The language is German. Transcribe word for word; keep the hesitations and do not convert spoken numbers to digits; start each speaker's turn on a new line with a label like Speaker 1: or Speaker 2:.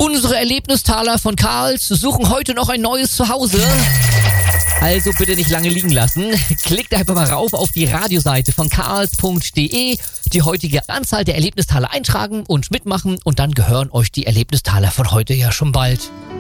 Speaker 1: Unsere Erlebnistaler von Karls suchen heute noch ein neues Zuhause. Also bitte nicht lange liegen lassen. Klickt einfach mal rauf auf die Radioseite von karls punkt de, die heutige Anzahl der Erlebnistaler eintragen und mitmachen und dann gehören euch die Erlebnistaler von heute ja schon bald.